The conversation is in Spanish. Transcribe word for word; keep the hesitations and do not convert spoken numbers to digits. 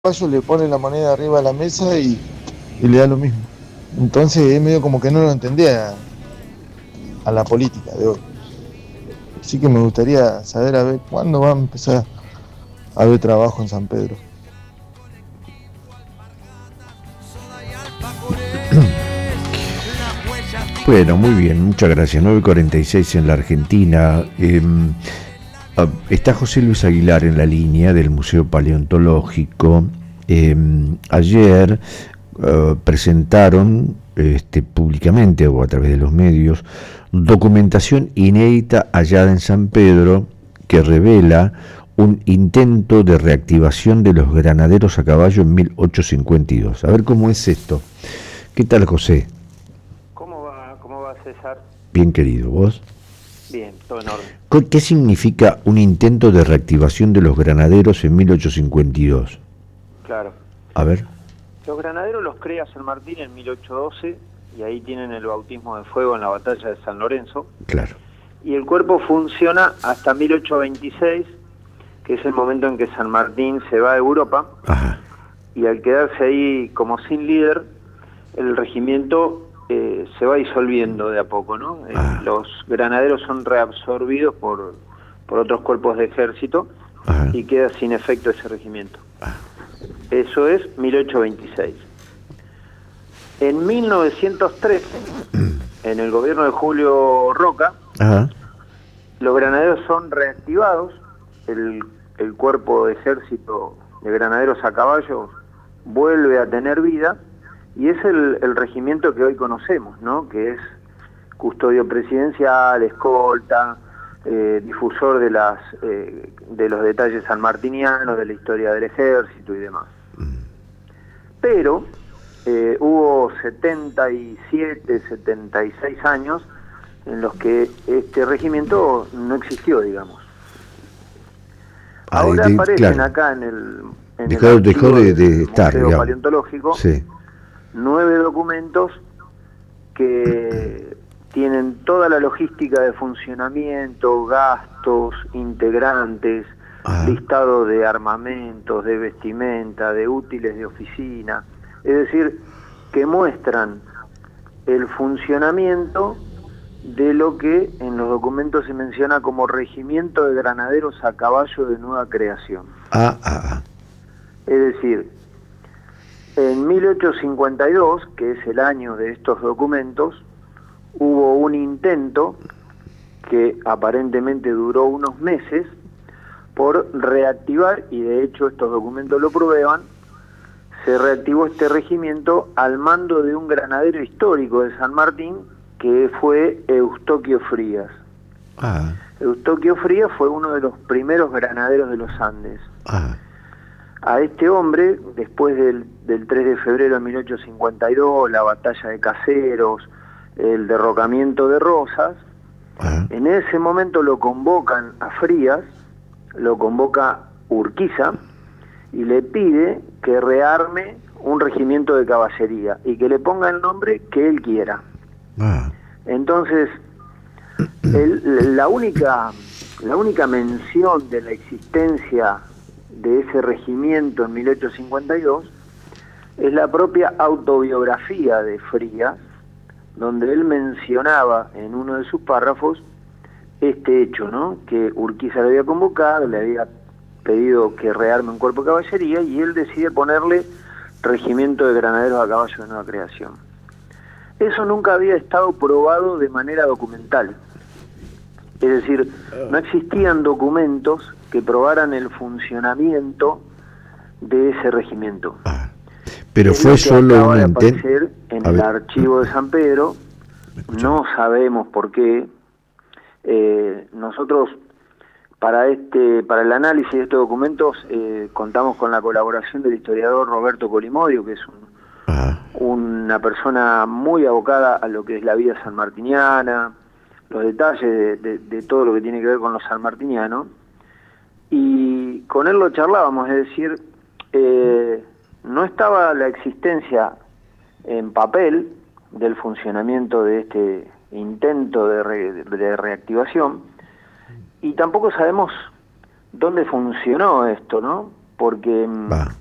Caballo le pone la moneda arriba de la mesa y, y le da lo mismo. Entonces es medio como que no lo entendía a, a la política de hoy. Así que me gustaría saber a ver cuándo va a empezar a haber trabajo en San Pedro. Bueno, muy bien, muchas gracias. nueve cuarenta y seis en la Argentina. Eh, está José Luis Aguilar en la línea del Museo Paleontológico. Eh, ayer eh, presentaron este, públicamente o a través de los medios documentación inédita hallada en San Pedro que revela un intento de reactivación de los granaderos a caballo en mil ochocientos cincuenta y dos. A ver cómo es esto. ¿Qué tal, José? ¿Cómo va, cómo va César? Bien querido, ¿vos? Bien, todo en orden. ¿Qué significa un intento de reactivación de los granaderos en mil ochocientos cincuenta y dos? Claro. A ver. Los granaderos los crea San Martín en mil ochocientos doce y ahí tienen el bautismo de fuego en la batalla de San Lorenzo. Claro. Y el cuerpo funciona hasta mil ochocientos veintiséis, que es el momento en que San Martín se va a Europa. Ajá. Y al quedarse ahí como sin líder, el regimiento eh, se va disolviendo de a poco, ¿no? Eh, Ah. los granaderos son reabsorbidos por, por otros cuerpos de ejército. Ajá. Y queda sin efecto ese regimiento. Ah. Eso es mil ochocientos veintiséis. En mil novecientos trece, en el gobierno de Julio Roca, Ajá. los granaderos son reactivados, el, el cuerpo de ejército de granaderos a caballo vuelve a tener vida, y es el, el regimiento que hoy conocemos, ¿no? Que es custodio presidencial, escolta, eh, difusor de las eh, de los detalles sanmartinianos, de la historia del ejército y demás. Pero eh, hubo setenta y siete, setenta y seis años en los que este regimiento no existió, digamos. Ahora de, aparecen claro. acá en el, en dejó, el dejó de, de estar, Museo digamos. Paleontológico, sí. nueve documentos que tienen toda la logística de funcionamiento, gastos, integrantes, Ajá. listado de armamentos, de vestimenta, de útiles de oficina, es decir, que muestran el funcionamiento de lo que en los documentos se menciona como regimiento de granaderos a caballo de nueva creación. Ah, ah, ah. Es decir, en mil ochocientos cincuenta y dos, que es el año de estos documentos, hubo un intento que aparentemente duró unos meses por reactivar, y de hecho estos documentos lo prueban, se reactivó este regimiento al mando de un granadero histórico de San Martín, que fue Eustoquio Frías. Ah. Eustoquio Frías fue uno de los primeros granaderos de los Andes. Ah. A este hombre, después del, del tres de febrero de mil ochocientos cincuenta y dos, la batalla de Caseros, el derrocamiento de Rosas, Ajá. en ese momento lo convocan a Frías, lo convoca Urquiza, y le pide que rearme un regimiento de caballería, y que le ponga el nombre que él quiera. Ah. Entonces, el, la única, la única mención de la existencia de ese regimiento en mil ochocientos cincuenta y dos es la propia autobiografía de Frías, donde él mencionaba en uno de sus párrafos este hecho, ¿no? Que Urquiza le había convocado, le había pedido que rearme un cuerpo de caballería, y él decide ponerle regimiento de granaderos a caballo de nueva creación. Eso nunca había estado probado de manera documental. Es decir, no existían documentos que probaran el funcionamiento de ese regimiento. Ah, pero es fue lo que solo acaba un de intento. aparecer en el archivo de San Pedro. No sabemos por qué. Eh, nosotros para este para el análisis de estos documentos eh, contamos con la colaboración del historiador Roberto Colimodio, que es un, ah. una persona muy abocada a lo que es la vida sanmartiniana, los detalles de, de, de todo lo que tiene que ver con los sanmartinianos, y con él lo charlábamos, es decir, eh, no estaba la existencia en papel del funcionamiento de este intento de, re, de reactivación, y tampoco sabemos dónde funcionó esto, ¿no? Porque Va.